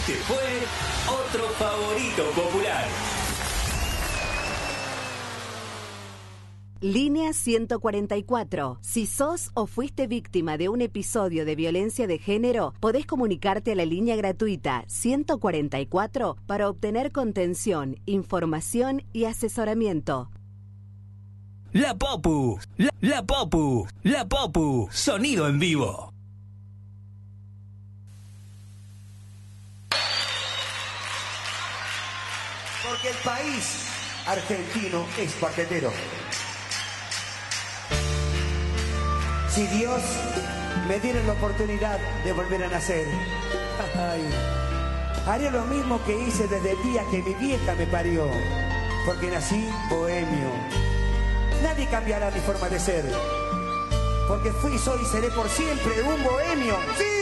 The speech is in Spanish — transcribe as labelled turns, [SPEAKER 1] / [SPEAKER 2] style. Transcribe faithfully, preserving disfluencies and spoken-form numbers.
[SPEAKER 1] Este fue otro favorito popular.
[SPEAKER 2] Línea ciento cuarenta y cuatro. Si sos o fuiste víctima de un episodio de violencia de género, podés comunicarte a la línea gratuita ciento cuarenta y cuatro para obtener contención, información y asesoramiento.
[SPEAKER 1] La Popu, la, la Popu, la Popu, sonido en vivo.
[SPEAKER 3] Porque el país argentino es paquetero. Si Dios me diera la oportunidad de volver a nacer, ay, haría lo mismo que hice desde el día que mi vieja me parió, porque nací bohemio. Nadie cambiará mi forma de ser, porque fui, soy y seré por siempre un bohemio. ¡Sí!